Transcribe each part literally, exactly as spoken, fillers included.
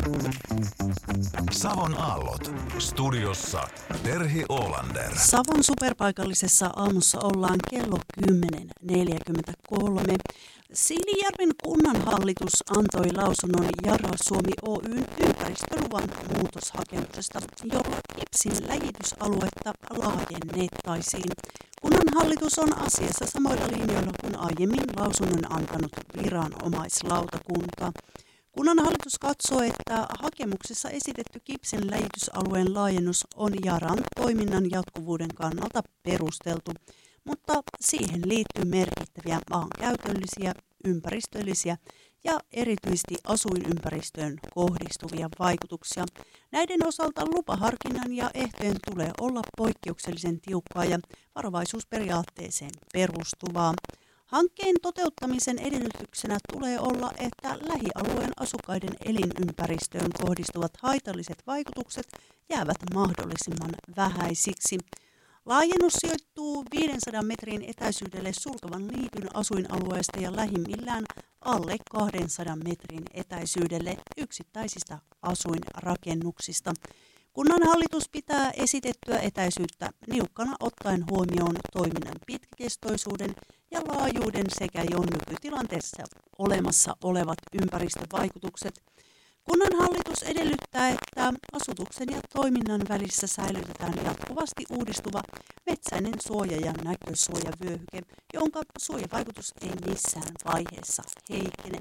Savon aallot. Studiossa Terhi Olander. Savon superpaikallisessa aamussa ollaan kello kymmenen neljäkymmentäkolme. Siilinjärven kunnanhallitus antoi lausunnon Yara Suomi Oy:n ympäristöluvan muutoshakemuksesta, jolla kipsin läjitysaluetta laajennettaisiin. Kunnanhallitus on asiassa samoilla linjoilla kuin aiemmin lausunnon antanut viranomaislautakunta. Kunnanhallitus katsoo, että hakemuksessa esitetty kipsin läjitysalueen laajennus on Yaran toiminnan jatkuvuuden kannalta perusteltu, mutta siihen liittyy merkittäviä maankäytöllisiä, ympäristöllisiä ja erityisesti asuinympäristöön kohdistuvia vaikutuksia. Näiden osalta lupaharkinnan ja ehtojen tulee olla poikkeuksellisen tiukkaa ja varovaisuusperiaatteeseen perustuvaa. Hankkeen toteuttamisen edellytyksenä tulee olla, että lähialueen asukkaiden elinympäristöön kohdistuvat haitalliset vaikutukset jäävät mahdollisimman vähäisiksi. Laajennus sijoittuu viidensadan metrin etäisyydelle Sulkavan liityn asuinalueesta ja lähimmillään alle kahdensadan metrin etäisyydelle yksittäisistä asuinrakennuksista. Kunnanhallitus pitää esitettyä etäisyyttä niukkana ottaen huomioon toiminnan pitkäkestoisuuden ja laajuuden sekä jo nykytilanteessa olemassa olevat ympäristövaikutukset. Kunnanhallitus edellyttää, että asutuksen ja toiminnan välissä säilytetään jatkuvasti uudistuva metsäinen suoja- ja näkösuojavyöhyke, jonka suojavaikutus ei missään vaiheessa heikkene.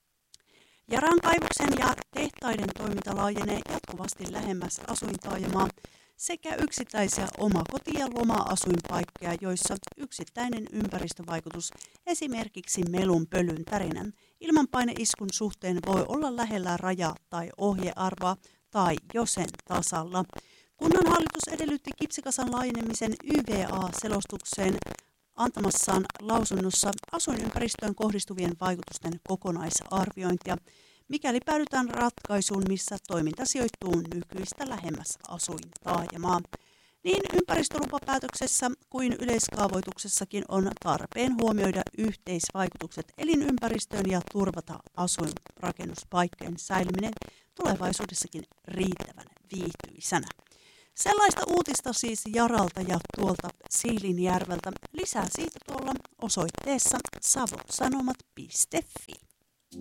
Yaran kaivoksen ja tehtaiden toiminta laajenee jatkuvasti lähemmäs asuintaajamaa sekä yksittäisiä omakoti- ja loma-asuinpaikkoja, joissa yksittäinen ympäristövaikutus, esimerkiksi melun, pölyn, tärinän, ilmanpaineiskun suhteen voi olla lähellä raja- tai ohjearvoa tai jo sen tasalla. Kunnanhallitus edellytti kipsikasan laajenemisen Y V A-selostukseen antamassaan lausunnossa asuinympäristöön kohdistuvien vaikutusten kokonaisarviointia, mikäli päädytään ratkaisuun, missä toiminta sijoittuu nykyistä lähemmäs asuintaajamaa. Niin ympäristölupapäätöksessä kuin yleiskaavoituksessakin on tarpeen huomioida yhteisvaikutukset elinympäristöön ja turvata asuinrakennuspaikkojen säilyminen tulevaisuudessakin riittävän viihtyisänä. Sellaista uutista siis Yaralta ja tuolta Siilinjärveltä. Lisää siitä tuolla osoitteessa savonsanomat piste fi.